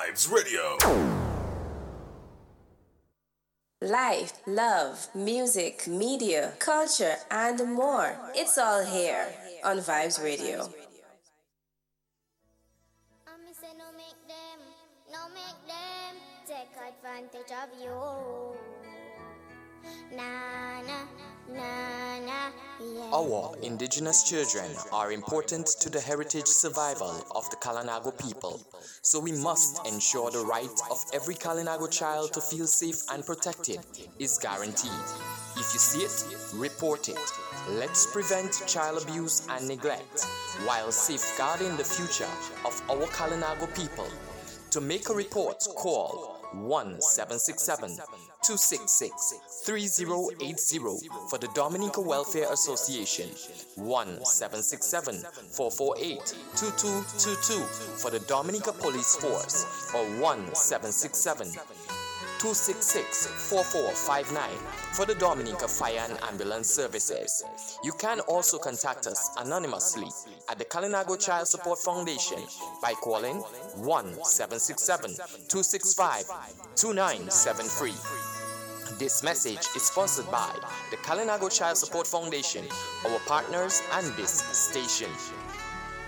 Vibes Radio. Life, love, music, media, culture, and more. It's all here on Vibes Radio. No make them take advantage of you. Nah, nah, nah, nah, yeah. Our indigenous children are important to the heritage survival of the Kalinago people, so we must ensure the right of every Kalinago child to feel safe and protected is guaranteed. If you see it, report it. Let's prevent child abuse and neglect while safeguarding the future of our Kalinago people. To make a report, call 1-767-266-3080 for the Dominica Welfare Association, 1-767-448-2222 for the Dominica Police Force, or 1-767-266-4459 for the Dominica Fire and Ambulance Services. You can also contact us anonymously at the Kalinago Child Support Foundation by calling 1-767-265-2973. This message is sponsored by the Kalinago Child Support Foundation, our partners, and this station.